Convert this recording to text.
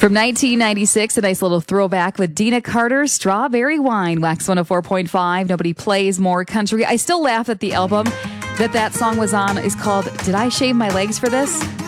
From 1996, a nice little throwback with Dina Carter's Strawberry Wine, Wax 104.5. Nobody plays more country. I still laugh at the album that song was on is called Did I Shave My Legs for This?